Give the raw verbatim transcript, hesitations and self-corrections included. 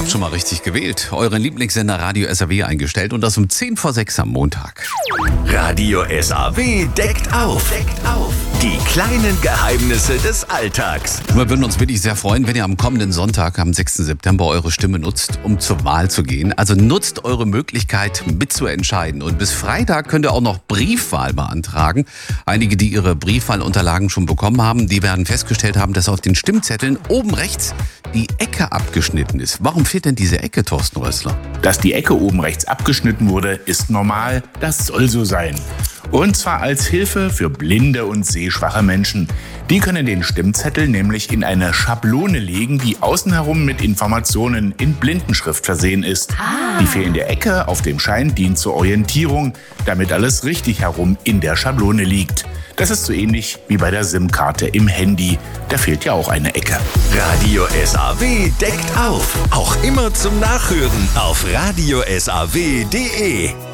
habt schon mal richtig gewählt. Euren Lieblingssender Radio S A W eingestellt und das um zehn vor sechs am Montag. Radio S A W deckt auf. Deckt auf. Die kleinen Geheimnisse des Alltags. Wir würden uns wirklich sehr freuen, wenn ihr am kommenden Sonntag, am sechsten September, eure Stimme nutzt, um zur Wahl zu gehen. Also nutzt eure Möglichkeit, mitzuentscheiden. Und bis Freitag könnt ihr auch noch Briefwahl beantragen. Einige, die ihre Briefwahlunterlagen schon bekommen haben, die werden festgestellt haben, dass auf den Stimmzetteln oben rechts die Ecke abgeschnitten ist. Warum fehlt denn diese Ecke, Thorsten Rössler? Dass die Ecke oben rechts abgeschnitten wurde, ist normal. Das soll so sein. Und zwar als Hilfe für blinde und sehschwache Menschen. Die können den Stimmzettel nämlich in eine Schablone legen, die außen herum mit Informationen in Blindenschrift versehen ist. Die fehlende Ecke auf dem Schein dient zur Orientierung, damit alles richtig herum in der Schablone liegt. Das ist so ähnlich wie bei der SIM-Karte im Handy. Da fehlt ja auch eine Ecke. Radio S A W deckt auf. Auch immer zum Nachhören auf radio s a w punkt d e.